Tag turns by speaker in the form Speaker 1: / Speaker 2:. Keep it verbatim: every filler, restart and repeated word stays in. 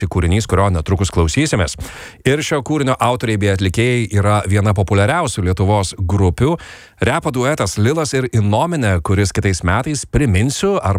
Speaker 1: kūrinys, kurio netrukus klausysimės. Ir šio kūrinio autoriai bei atlikėjai yra viena populiariausių Lietuvos grupių. Repo duetas Lilas ir Inominė, kuris kitais metais, priminsiu, ar